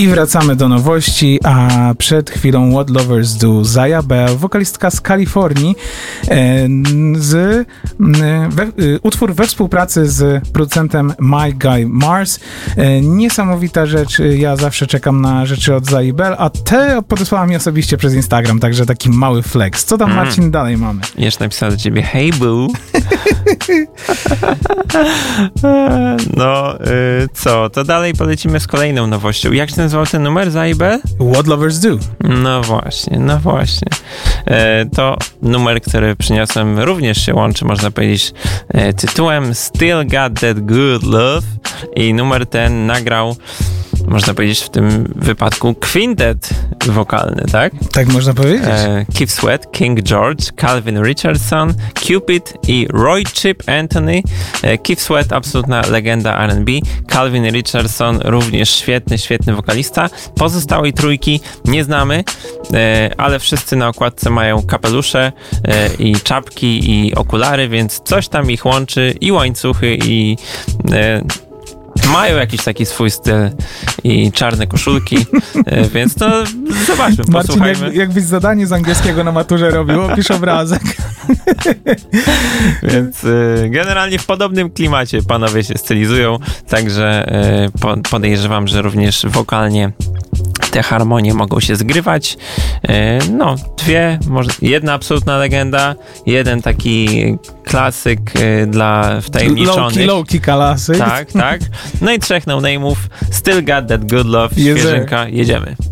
I wracamy do nowości, a przed chwilą What Lovers Do, Zaya Bell, wokalistka z Kalifornii, utwór we współpracy z producentem My Guy Mars. Niesamowita rzecz, ja zawsze czekam na rzeczy od Zai Bell, a te podesłała mi osobiście przez Instagram, także taki mały flex. Co tam, Marcin, dalej mamy? Jeszcze napisała do ciebie, hey boo. No, co? To dalej polecimy z kolejną nowością. Jak się nazywał ten numer, Zai Bell? What Lovers Do. No właśnie. To numer, który przyniosłem, również się łączy, można powiedzieć, tytułem Still Got That Good Love i numer ten nagrał, można powiedzieć, w tym wypadku kwintet wokalny, tak? Tak można powiedzieć. Keith Sweat, King George, Calvin Richardson, Cupid i Roy Chip Anthony. Keith Sweat, absolutna legenda R&B. Calvin Richardson, również świetny wokalista. Pozostałej trójki nie znamy, ale wszyscy na okładce mają kapelusze i czapki i okulary, więc coś tam ich łączy i łańcuchy i mają jakiś taki swój styl i czarne koszulki, więc to zobaczmy, posłuchajmy. Marcin, jakbyś zadanie z angielskiego na maturze robił, opisz obrazek. Więc generalnie w podobnym klimacie panowie się stylizują, także podejrzewam, że również wokalnie te harmonie mogą się zgrywać. No, jedna absolutna legenda, jeden taki klasyk dla wtajemniczonych. Low-key klasyk. Tak. No i 3 no-name'ów. Still Got That Good Love, świeżynka, jedziemy.